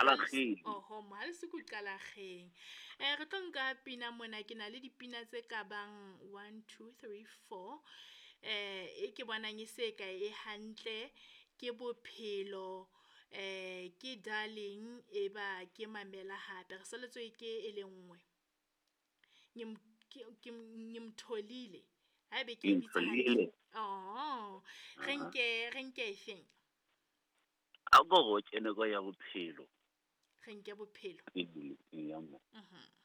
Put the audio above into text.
Qalageng. oho Mohalesikwe Qalageng. Re tlo nka pina mona ke na le dipina tse ka bang 1 2 3 4 e ke bonang e se ka e hantle ke bophelo ke darling e ba ke mamela hape re saletswe ke e le nngwe ngimtholile haebe ke bitsa hantle oh re nke efeng A go go tsene go ya bophelo. re nke bophelo Ya mo.